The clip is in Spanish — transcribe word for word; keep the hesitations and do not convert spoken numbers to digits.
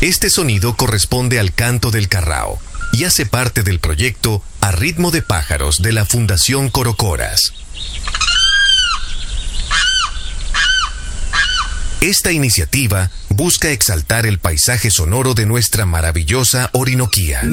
Este sonido corresponde al canto del carrao y hace parte del proyecto A Ritmo de Pájaros de la Fundación Corocoras. Esta iniciativa busca exaltar el paisaje sonoro de nuestra maravillosa Orinoquía.